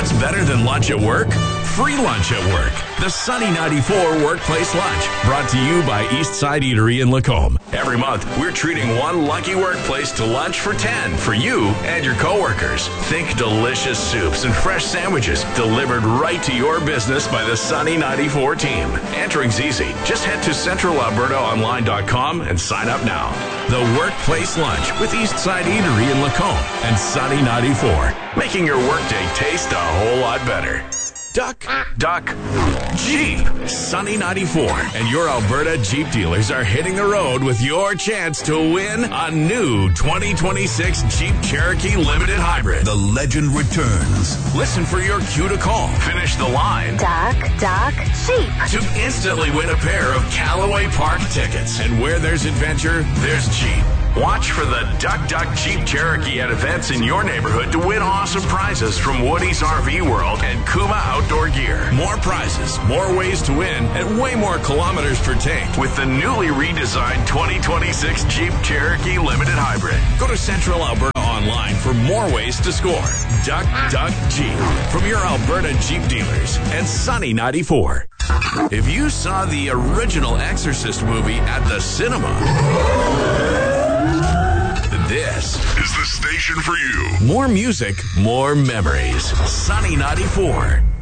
what's better than lunch at work? Free lunch at work. The Sunny 94 Workplace Lunch, brought to you by Eastside Eatery in Lacombe. Every month, we're treating one lucky workplace to lunch for 10 for you and your coworkers. Think delicious soups and fresh sandwiches delivered right to your business by the Sunny 94 team. Entering's easy. Just head to centralalbertaonline.com and sign up now. The Workplace Lunch with Eastside Eatery in Lacombe and Sunny 94, making your workday taste a whole lot better. Duck, Jeep. Sunny 94 and your Alberta Jeep dealers are hitting the road with your chance to win a new 2026 Jeep Cherokee Limited Hybrid. The legend returns. Listen for your cue to call. Finish the line. Duck, Jeep. To instantly win a pair of Callaway Park tickets. And where there's adventure, there's Jeep. Watch for the Duck Jeep Cherokee at events in your neighborhood to win awesome prizes from Woody's RV World and Kuma Outdoor Gear. More prizes, more ways to win, and way more kilometers per tank with the newly redesigned 2026 Jeep Cherokee Limited Hybrid. Go to Central Alberta Online for more ways to score. Duck Jeep from your Alberta Jeep dealers and Sunny 94. If you saw the original Exorcist movie at the cinema, this is the station for you. More music, more memories. Sunny 94.